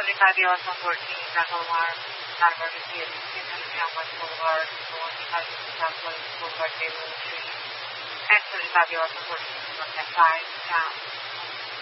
25 14 Nakalmar, Narvadi Theory, Sinhalmiamat Boulevard, 25 Southwest Boulevard, Table Tree, and 35 14 on that 5 town.